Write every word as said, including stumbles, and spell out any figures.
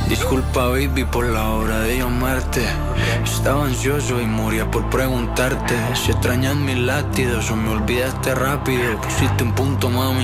Disculpa, baby, por la hora de llamarte. Estaba ansioso y moría por preguntarte si extrañas mis latidos o me olvidaste rápido. Pusiste un punto, mami.